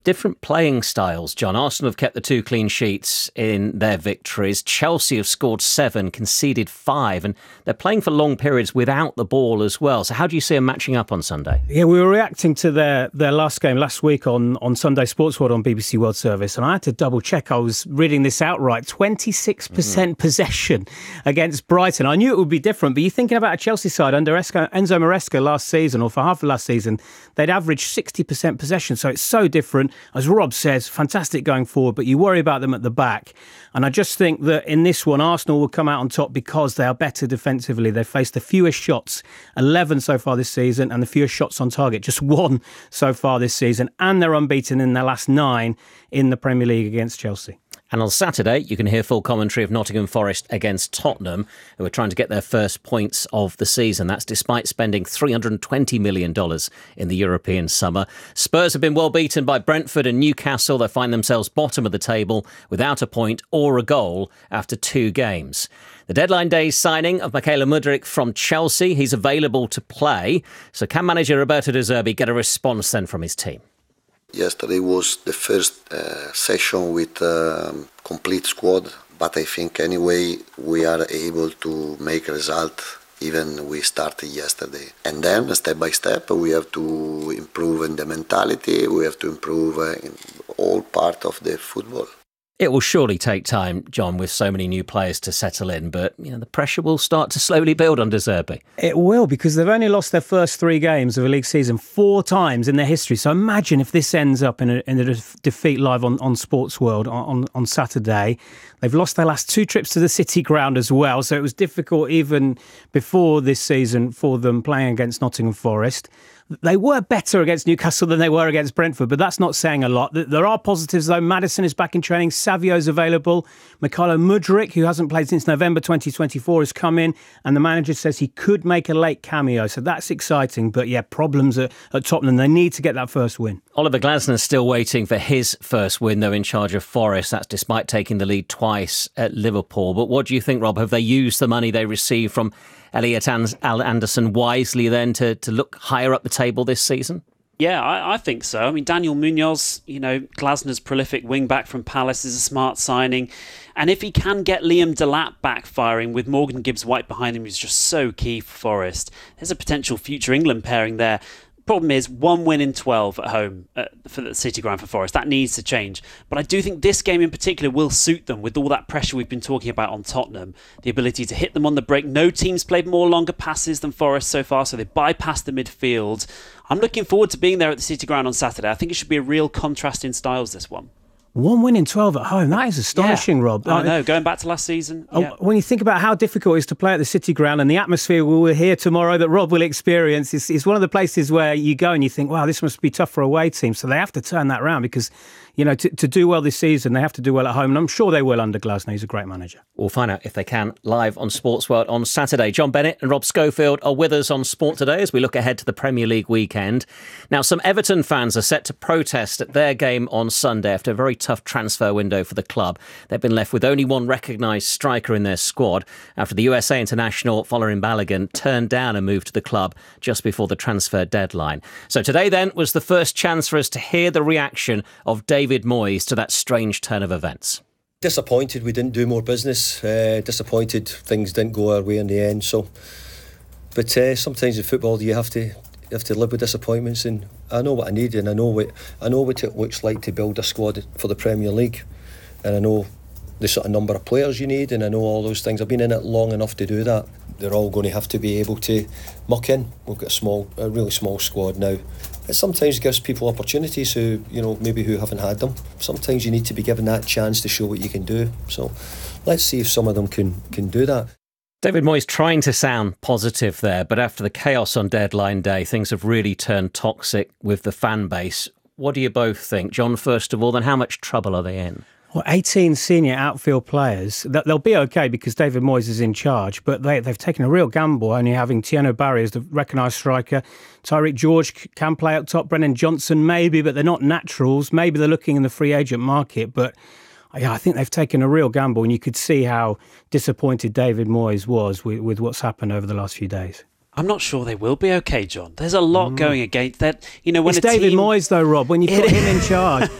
Different playing styles, John. Arsenal have kept the 2 clean sheets in their victories. Chelsea have scored 7, conceded 5, and they're playing for long periods without the ball as well. So how do you see them matching up on Sunday? Yeah, we were reacting to their last game last week on Sunday Sports World on BBC World Service, and I had to double check. I was reading this outright. 26% possession against Brighton. I knew it would be different, but you're thinking about a Chelsea side under Enzo Maresca last season, or for half of last season, they'd averaged 60% possession. So it's so different. As Rob says, fantastic going forward, but you worry about them at the back. And I just think that in this one, Arsenal will come out on top because they are better defensively. They've faced the fewest shots, 11 so far this season, and the fewest shots on target, just 1 so far this season. And they're unbeaten in their last 9 in the Premier League against Chelsea. And on Saturday, you can hear full commentary of Nottingham Forest against Tottenham, who are trying to get their first points of the season. That's despite spending $320 million in the European summer. Spurs have been well beaten by Brentford and Newcastle. They find themselves bottom of the table without a point or a goal after 2 games. The deadline day signing of Mykhailo Mudryk from Chelsea. He's available to play. So can manager Roberto De Zerbi get a response then from his team? Yesterday was the first session with complete squad, but I think anyway we are able to make a result even we started yesterday. And then step by step we have to improve in the mentality, we have to improve in all part of the football. It will surely take time, John, with so many new players to settle in, but the pressure will start to slowly build on De Zerbi. It will, because they've only lost their first 3 games of a league season 4 times in their history. So imagine if this ends up in a defeat live on Sports World on Saturday. They've lost their last 2 trips to the City Ground as well, so it was difficult even before this season for them playing against Nottingham Forest. They were better against Newcastle than they were against Brentford, but that's not saying a lot. There are positives, though. Maddison is back in training. Savio's available. Mykhailo Mudryk, who hasn't played since November 2024, has come in, and the manager says he could make a late cameo. So that's exciting. But yeah, problems at Tottenham. They need to get that first win. Oliver Glasner's still waiting for his first win, though, in charge of Forest. That's despite taking the lead twice at Liverpool. But what do you think, Rob? Have they used the money they received from Elliot Anderson wisely then to look higher up the table this season? Yeah, I think so. I mean, Daniel Munoz, Glasner's prolific wing-back from Palace, is a smart signing. And if he can get Liam Delap back firing with Morgan Gibbs-White behind him, who's just so key for Forest, there's a potential future England pairing there. Problem is 1 win in 12 at home for the City Ground for Forest. That needs to change. But I do think this game in particular will suit them with all that pressure we've been talking about on Tottenham. The ability to hit them on the break. No team's played more longer passes than Forest so far, so they bypassed the midfield. I'm looking forward to being there at the City Ground on Saturday. I think it should be a real contrast in styles, this one. 1 win in 12 at home. That is astonishing, Rob. I know, going back to last season. Yeah. When you think about how difficult it is to play at the City Ground and the atmosphere we will hear tomorrow that Rob will experience, it's one of the places where you go and you think, wow, this must be tough for away teams. So they have to turn that around because, to do well this season, they have to do well at home. And I'm sure they will under Glasner. He's a great manager. We'll find out if they can live on Sports World on Saturday. John Bennett and Rob Schofield are with us on Sport Today as we look ahead to the Premier League weekend. Now, some Everton fans are set to protest at their game on Sunday after a very tough transfer window for the club. They've been left with only one recognised striker in their squad after the USA international Folarin Balogun turned down a move to the club just before the transfer deadline. So today then was the first chance for us to hear the reaction of David Moyes to that strange turn of events. Disappointed we didn't do more business. Disappointed things didn't go our way in the end. But sometimes in football you have to live with disappointments, and I know what I need, and I know what it looks like to build a squad for the Premier League, and I know the sort of number of players you need, and I know all those things. I've been in it long enough to do that. They're all going to have to be able to muck in. We've got a really small squad now. It sometimes gives people opportunities who haven't had them. Sometimes you need to be given that chance to show what you can do. So let's see if some of them can do that. David Moyes trying to sound positive there, but after the chaos on deadline day, things have really turned toxic with the fan base. What do you both think? John, first of all, then how much trouble are they in? Well, 18 senior outfield players, they'll be okay because David Moyes is in charge, but they've taken a real gamble only having Tieno Barry as the recognised striker. Tyreek George can play up top, Brennan Johnson maybe, but they're not naturals. Maybe they're looking in the free agent market, but I think they've taken a real gamble, and you could see how disappointed David Moyes was with what's happened over the last few days. I'm not sure they will be okay, John. There's a lot going against that. You know, when it's David Moyes, though, Rob. When you've got him in charge,